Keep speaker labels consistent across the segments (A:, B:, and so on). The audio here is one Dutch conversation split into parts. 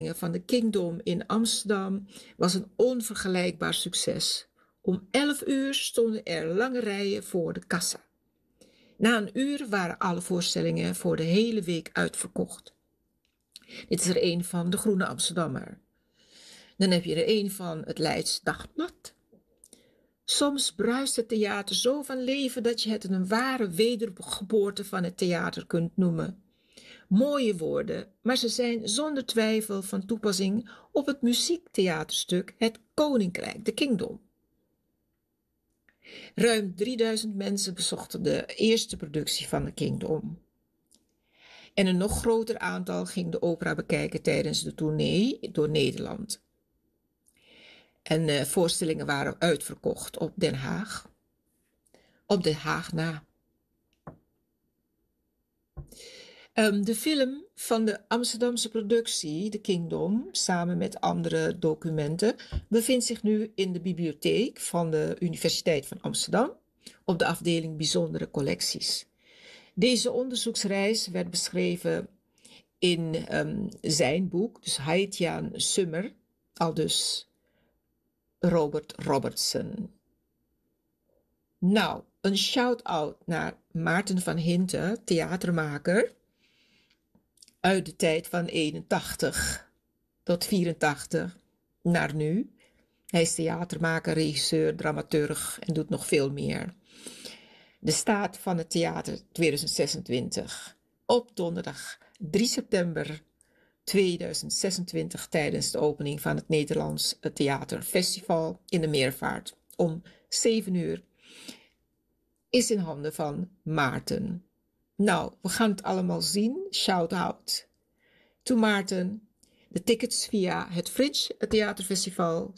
A: van de Kingdom in Amsterdam was een onvergelijkbaar succes. Om 11 uur stonden er lange rijen voor de kassa. Na een uur waren alle voorstellingen voor de hele week uitverkocht. Dit is er een van de Groene Amsterdammer. Dan heb je er een van het Leids Dagblad. Soms bruist het theater zo van leven dat je het een ware wedergeboorte van het theater kunt noemen. Mooie woorden, maar ze zijn zonder twijfel van toepassing op het muziektheaterstuk Het Koninkrijk, de Kingdom. Ruim 3000 mensen bezochten de eerste productie van de Kingdom. En een nog groter aantal ging de opera bekijken tijdens de tournee door Nederland. En voorstellingen waren uitverkocht op Den Haag. Op Den Haag na. De film van de Amsterdamse productie, The Kingdom, samen met andere documenten, bevindt zich nu in de bibliotheek van de Universiteit van Amsterdam op de afdeling Bijzondere Collecties. Deze onderzoeksreis werd beschreven in zijn boek, dus Haitiaan Summer, aldus Robert Robertson. Nou, een shout-out naar Maarten van Hinten, theatermaker, uit de tijd van 81 tot 84 naar nu. Hij is theatermaker, regisseur, dramaturg en doet nog veel meer. De staat van het theater 2026. Op donderdag 3 september 2026 tijdens de opening van het Nederlands Theaterfestival in de Meervaart om 7 uur is in handen van Maarten. Nou, we gaan het allemaal zien. Shout out to Maarten. De tickets via het Fringe Theaterfestival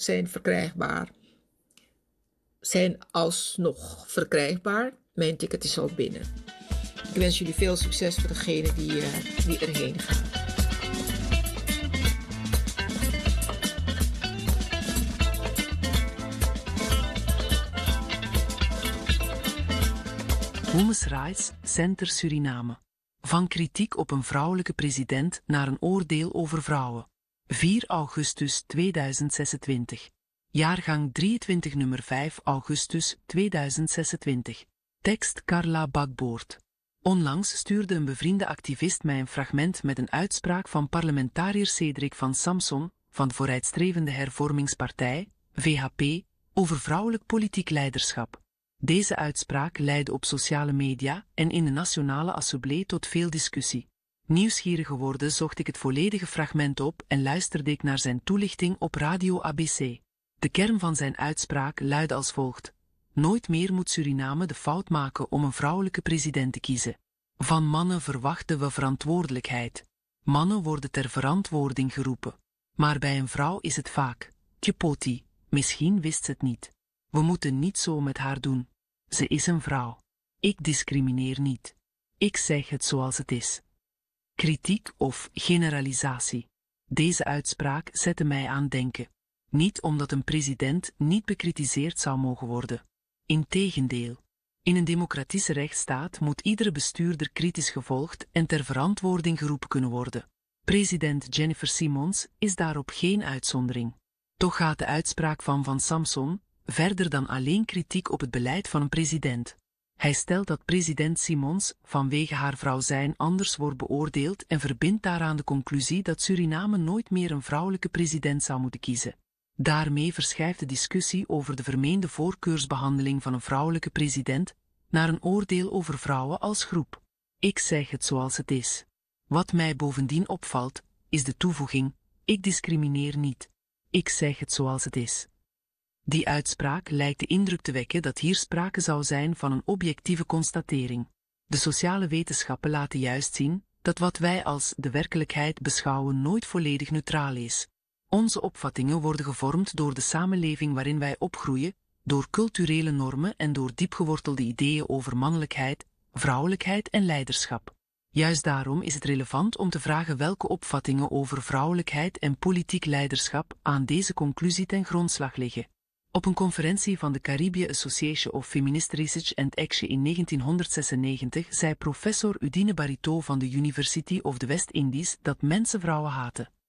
A: zijn alsnog verkrijgbaar. Mijn ticket is al binnen. Ik wens jullie veel succes voor degenen die erheen gaan.
B: Women's Rights Center Suriname. Van kritiek op een vrouwelijke president naar een oordeel over vrouwen. 4 augustus 2026. Jaargang 23 nummer 5 augustus 2026. Tekst Carla Bakboord. Onlangs stuurde een bevriende activist mij een fragment met een uitspraak van parlementariër Cedric van Samson van de Vooruitstrevende Hervormingspartij, VHP, over vrouwelijk politiek leiderschap. Deze uitspraak leidde op sociale media en in de Nationale Assemblée tot veel discussie. Nieuwsgierig geworden zocht ik het volledige fragment op en luisterde ik naar zijn toelichting op Radio ABC. De kern van zijn uitspraak luidde als volgt: nooit meer moet Suriname de fout maken om een vrouwelijke president te kiezen. Van mannen verwachten we verantwoordelijkheid. Mannen worden ter verantwoording geroepen. Maar bij een vrouw is het vaak: tjepoti, misschien wist ze het niet. We moeten niet zo met haar doen. Ze is een vrouw. Ik discrimineer niet. Ik zeg het zoals het is. Kritiek of generalisatie. Deze uitspraak zette mij aan denken. Niet omdat een president niet bekritiseerd zou mogen worden. Integendeel. In een democratische rechtsstaat moet iedere bestuurder kritisch gevolgd en ter verantwoording geroepen kunnen worden. President Jennifer Simons is daarop geen uitzondering. Toch gaat de uitspraak van Samson verder dan alleen kritiek op het beleid van een president. Hij stelt dat president Simons vanwege haar vrouw zijn anders wordt beoordeeld en verbindt daaraan de conclusie dat Suriname nooit meer een vrouwelijke president zou moeten kiezen. Daarmee verschuift de discussie over de vermeende voorkeursbehandeling van een vrouwelijke president naar een oordeel over vrouwen als groep. Ik zeg het zoals het is. Wat mij bovendien opvalt, is de toevoeging: ik discrimineer niet. Ik zeg het zoals het is. Die uitspraak lijkt de indruk te wekken dat hier sprake zou zijn van een objectieve constatering. De sociale wetenschappen laten juist zien dat wat wij als de werkelijkheid beschouwen nooit volledig neutraal is. Onze opvattingen worden gevormd door de samenleving waarin wij opgroeien, door culturele normen en door diepgewortelde ideeën over mannelijkheid, vrouwelijkheid en leiderschap. Juist daarom is het relevant om te vragen welke opvattingen over vrouwelijkheid en politiek leiderschap aan deze conclusie ten grondslag liggen. Op een conferentie van de Caribbean Association of Feminist Research and Action in 1996 zei professor Udine Barito van de University of the West Indies dat mensen vrouwen haten.